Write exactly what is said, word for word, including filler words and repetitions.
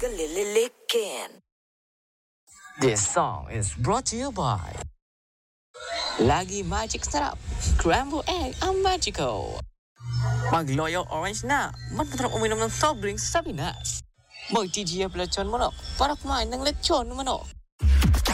Galililikin. This song is brought to you by Lagi Magic Sarap. Scrambled egg ang magical. Mag-Loyal Orange na. Matapos uminom ng soft drinks sa Pinas. Mag-T G F lechon manok para kumain ng lechon manok.